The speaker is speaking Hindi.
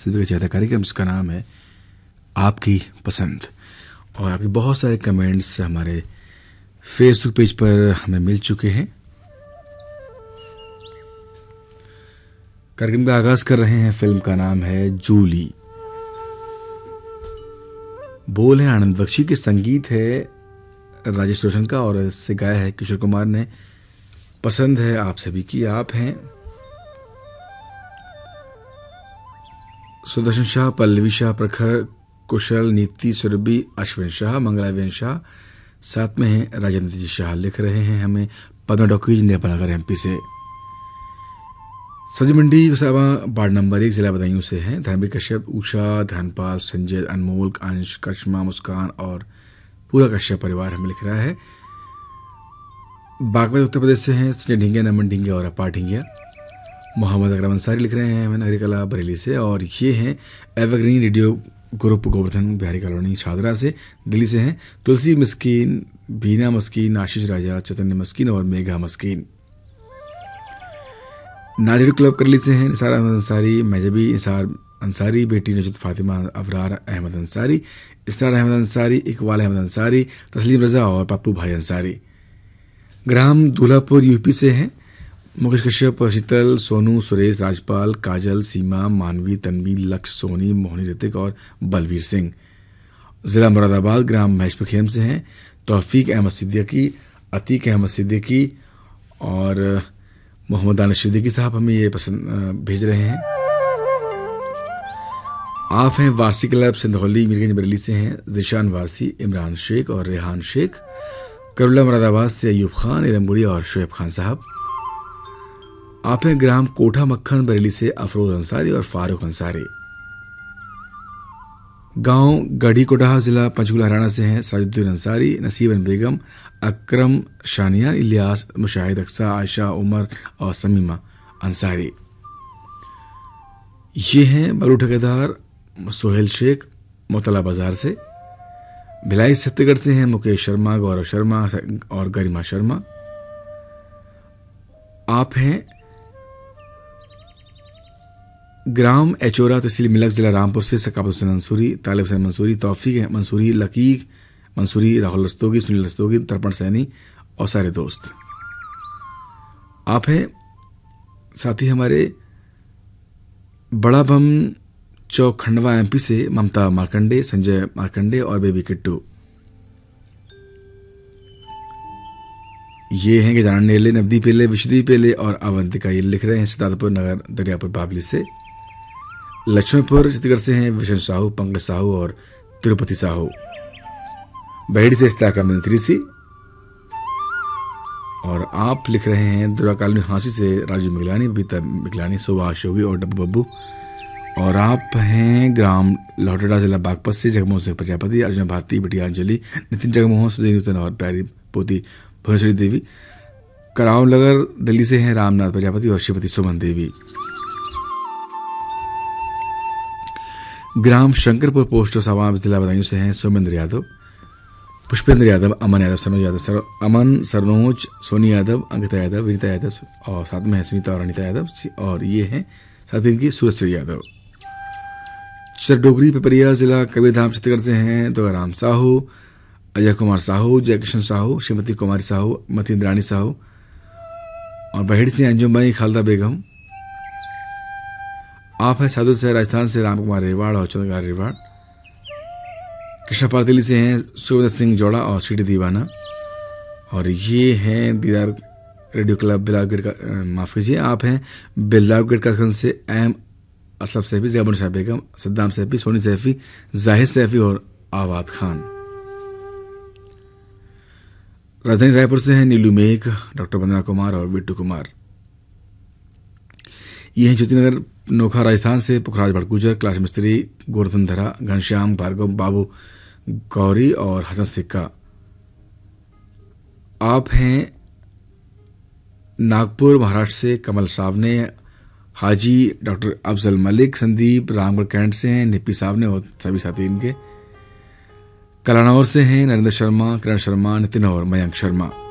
सभी का चाहता कार्यक्रम जिसका नाम है आपकी पसंद। और आपके बहुत सारे कमेंट्स हमारे फेसबुक पेज पर हमें मिल चुके हैं। कार्यक्रम का आगाज कर रहे हैं। फिल्म का नाम है जूली। बोल है आनंद बख्शी के, संगीत है राजेश रोशन का और इससे गाया है किशोर कुमार ने। पसंद है आप सभी की। आप हैं सुदर्शन शाह, पल्लवी शाह, प्रखर, कुशल, नीति, सुरभि, अश्विन शाह, मंगलावेन शाह, साथ में हैं राजेंद्र जी शाह। लिख रहे हैं हमें पद्मा डॉक्यूज नेपालनगर एमपी से। सब्जी मंडी उसावा वार्ड नंबर 1 जिला बदायूं से हैं धर्मवीर कश्यप, उषा, धनपाल, संजय, अनमोल, अंश, करिश्मा, मुस्कान और पूरा कश्यप परिवार हमें लिख रहा है। बागपत उत्तर प्रदेश से हैं संजय ढिंगिया, नमन ढिंगिया और अपार ढिंगिया। मोहम्मद अकरम अंसारी लिख रहे हैं हमें नगरी कला बरेली से। और ये हैं evergreen radio group Govardhan Bihari colony छादरा से, दिल्ली से हैं तुलसी मस्कीन, बीना मस्कीन, आशीष राजा, चैतन्य मस्कीन और मेघा मस्कीन। नाजिर क्लब करली से हैं निसार अहमद अंसारी, मेजबी निसार अंसारी, बेटी नजुद फातिमा, अबरार अहमद अंसारी, इस्तार अहमद अंसारी, इकबाल अहमद अंसारी, तस्लीम रजा और पप्पू भाई अंसारी। ग्राम दूल्हापुर यूपी से हैं मुकेश कश्यप, शीतल, सोनू, सुरेश, राजपाल, काजल, सीमा, मानवी, तन्वी, लक्ष्य, सोनी, मोहनी, ऋतिक और बलवीर सिंह। जिला मुरादाबाद ग्राम महेशपुर खेम से हैं तौफीक अहमद सिद्दीकी, अतीक अहमद सिद्दीकी और मोहम्मद दानिश सिद्दीकी साहब हमें ये पसंद भेज रहे हैं। आप हैं वारसी क्लब सिंधौली मीरगंज बरेली से हैं जिशान वारसी, इमरान शेख और रेहान शेख। करुला मुरादाबाद से अयूब खान, इरमगुड़ी और शोएब खान साहब। आप हैं ग्राम कोठा मक्खन बरेली से अफरोज अंसारी और फारूक अंसारी। गांव गढ़ी कोटाहा जिला पंचकुला हरियाणा से हैं सराजुद्दीन अंसारी, नसीबन बेगम, अकरम शानिया, इलियास, मुशाहिद अक्सा, आयशा, उमर और समीमा अंसारी। ये हैं बलू ठेकेदार सोहेल शेख मोतला बाजार से। भिलाई छत्तीसगढ़ से हैं मुकेश शर्मा, गौरव शर्मा और गरिमा शर्मा। आप हैं ग्राम एचोरा तहसील मिलक जिला रामपुर से सकाबत हुसैन मंसूरी, तालिब हुसैन मंसूरी, तौफीक मंसूरी, लकीक मंसूरी, राहुल रस्तोगी, सुनील रस्तोगी, तर्पण सैनी और सारे दोस्त। आप हैं साथी हमारे बड़ा बम चौक खंडवा एमपी से ममता मार्कंडे, संजय मार्कंडे और बेबी किट्टू। ये हैं गजानन नेले, नवदी पेले, विशदी पेले और अवंतिका। ये लिख रहे हैं सिद्धार्थपुर नगर दरियापुर बाबली से। लक्ष्मीपुर छत्तीसगढ़ से हैं विशन साहू, पंकज साहू और तिरुपति साहू। बहेड़ी से इस्ताका मंत्री सी। और आप लिख रहे हैं दुरा कॉलोनी हांसी से राजू मिगलानी, बीता मिगलानी, सुभाष योगी और डब्बू बब्बू। और आप हैं ग्राम लौटड़ा जिला बागपत से जगमोहन सिंह प्रजापति, अर्जुन भारती, बिटिया अंजलि, नितिन जगमोहन, सुधीर नूतन और प्यारी पोती भुवनेश्वरी देवी। कराव नगर दिल्ली से हैं रामनाथ प्रजापति और श्रीमती सुमन देवी। ग्राम शंकरपुर पोस्ट सावाब जिला बदायूं से हैं सोमेंद्र यादव, पुष्पेंद्र यादव, अमन यादव, सनोज यादव, अमन, सरनोज, सोनी यादव, अंकिता यादव, विनीता यादव और साथ में है सुनीता और अनिता यादव। और ये हैं साथ इनकी सूरज यादव। सरडोगरी पिपरिया जिला कबीरधाम छत्तीसगढ़ से हैं दुगाराम साहू, अजय कुमार साहू, जयकिशन साहू, श्रीमती कुमारी साहू, मतीन्द्राणी साहू। और बहेड़ी से अंजुम भाई, खालदा बेगम। आप हैं साधु से राजस्थान से राम कुमार रेवाड़ और चंद्रकार रेवाड़। कृष्णा दिल्ली से हैं सुविंदर सिंह जोड़ा और सीटी दीवाना। और ये हैं दीदार रेडियो क्लब बिलावगढ़ का, माफ कीजिए, आप हैं बिलावगढ़ का से एम असलफ सैफी, जैबुन शाह बेगम, सद्दाम सैफी, सोनी सैफी, जाहिद सैफी और आवाद खान। राजधानी रायपुर से हैं नीलू मेघ, डॉक्टर वंदना कुमार और बिट्टू कुमार। ये हैं ज्योतिनगर नोखा राजस्थान से पुखराज भड़गुजर, कैलाश मिस्त्री, गोवर्धन धरा, घनश्याम, भार्गव, बाबू गौरी और हसन सिक्का। आप हैं नागपुर महाराष्ट्र से कमल सावने, हाजी डॉक्टर अफजल मलिक, संदीप रामगढ़ कैंट से हैं निप्पी सावने और सभी साथी इनके। कलानौर से हैं नरेंद्र शर्मा, किरण शर्मा, नितिन और मयंक शर्मा।